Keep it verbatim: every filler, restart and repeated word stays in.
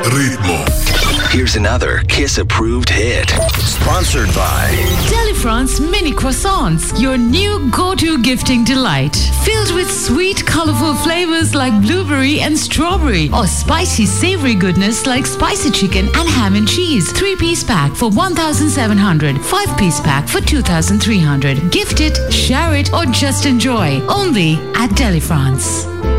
Ritmo. Here's another Kiss-approved hit. Sponsored by Delifrance Mini Croissants, your new go-to gifting delight. Filled with sweet, colorful flavors like blueberry and strawberry, or spicy, savory goodness like spicy chicken and ham and cheese. Three-piece pack for one thousand seven hundred dollars. Five-piece pack for two thousand three hundred dollars. Gift it, share it, or just enjoy. Only at Delifrance.